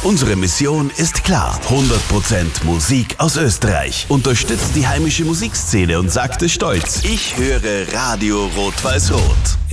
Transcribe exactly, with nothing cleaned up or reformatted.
Unsere Mission ist klar. hundert Prozent Musik aus Österreich. Unterstützt die heimische Musikszene und sagt es stolz. Ich höre Radio Rot-Weiß-Rot.